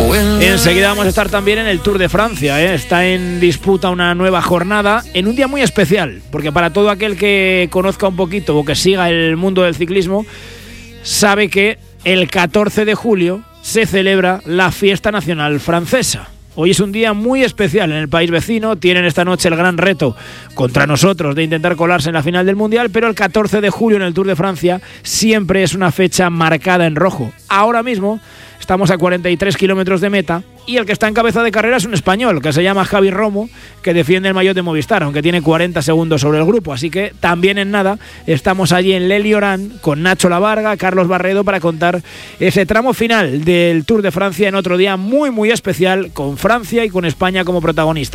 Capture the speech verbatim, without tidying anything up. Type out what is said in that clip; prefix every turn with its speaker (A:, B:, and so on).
A: Enseguida vamos a estar también en el Tour de Francia, ¿eh? Está en disputa una nueva jornada en un día muy especial, porque para todo aquel que conozca un poquito o que siga el mundo del ciclismo, sabe que el catorce de julio se celebra la fiesta nacional francesa. Hoy es un día muy especial en el país vecino. Tienen esta noche el gran reto contra nosotros de intentar colarse en la final del Mundial, pero el catorce de julio en el Tour de Francia siempre es una fecha marcada en rojo. Ahora mismo estamos a cuarenta y tres kilómetros de meta y el que está en cabeza de carrera es un español que se llama Javi Romo, que defiende el maillot de Movistar, aunque tiene cuarenta segundos sobre el grupo. Así que también en nada estamos allí en Lely-Oran con Nacho Lavarga, Carlos Barredo, para contar ese tramo final del Tour de Francia en otro día muy muy especial, con Francia y con España como protagonista.